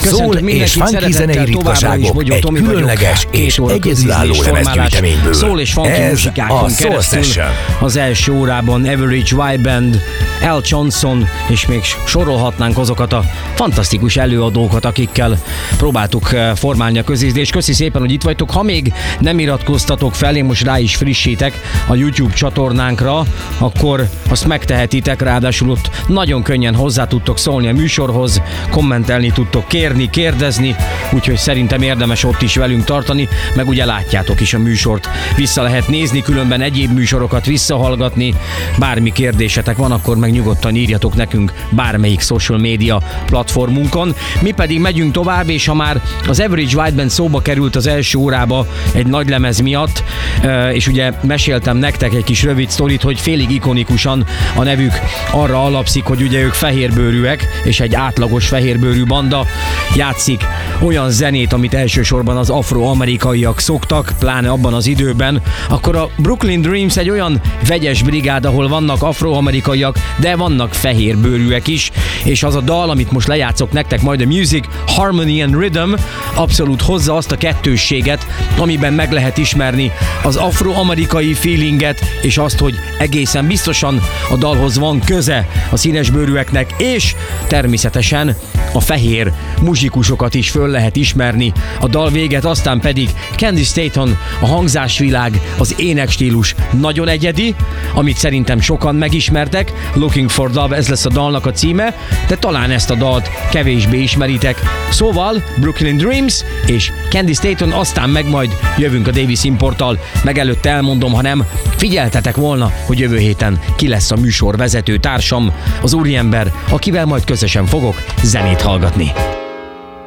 Szól és funky zenei ritkaságok egy különleges és egyedülálló lemezgyűjteményből. Szól és funky musikákon keresztül az első órában Average White Band, Al Johnson, és még sorolhatnánk azokat a fantasztikus előadókat, akikkel próbáltuk formálni a közérdést. Köszi szépen, hogy itt vagytok. Ha még nem iratkoztatok fel, én most rá is frissítek a YouTube csatornánkra, akkor azt megtehetitek, ráadásul ott nagyon könnyen hozzá tudtok szólni a műsorhoz, kommentelni tudtok, kérni, kérdezni, úgyhogy szerintem érdemes ott is velünk tartani, meg ugye látjátok is a műsort, vissza lehet nézni, különben egyéb műsorokat visszahallgatni, bármi kérdésetek van, akkor meg nyugodtan írjatok nekünk bármelyik social media platformunkon. Mi pedig megyünk tovább, és ha már az Average White Band szóba került az első órába egy nagy lemez miatt, és ugye meséltem nektek egy kis rövid sztorit, hogy félig ikonikusan a nevük arra alapszik, hogy ugye ők fehérbőrűek, és egy átlagos fehérbőrű banda játszik olyan zenét, amit elsősorban az afroamerikaiak szoktak, pláne abban az időben, akkor a Brooklyn Dreams egy olyan vegyes brigád, ahol vannak afroamerikaiak, de vannak fehérbőrűek is, és az a dal, amit most lejátszok nektek, majd a Music, Harmony and Rhythm abszolút hozza azt a kettősséget, amiben meg lehet ismerni az afroamerikai feelinget, és azt, hogy egészen biztosan a dalhoz van köze a színesbőrűeknek, és természetesen a fehér muzsikusokat is föl lehet ismerni. A dal véget aztán pedig Candy Staton, a hangzásvilág, az énekstílus nagyon egyedi, amit szerintem sokan megismertek. Looking for Love, ez lesz a dalnak a címe, de talán ezt a dalt kevésbé ismeritek. Szóval Brooklyn Dreams és Candy Staton, aztán meg majd jövünk a Davis Importtal, meg előtte elmondom, ha nem figyeltetek volna, hogy jövő héten ki lesz a műsor vezető társam, az úriember, akivel majd közösen fogok zenét hallgatni.